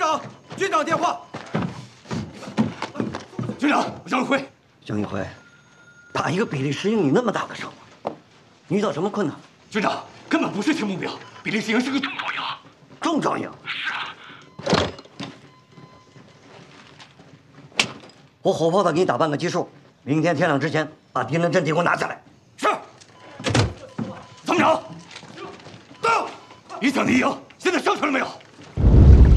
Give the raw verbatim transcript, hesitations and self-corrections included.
长，军长电话。 军长，江一辉。 江一辉，打一个比利时营你那么大的胜，你遇到什么困难？ 军长，根本不是轻目标，比利时营是个重装营。 重装营。 是啊。 我火炮弹给你打半个基数，明天天亮之前把敌人阵地给我拿下来。 是。参谋长，到。一向敌营，现在上船了没有？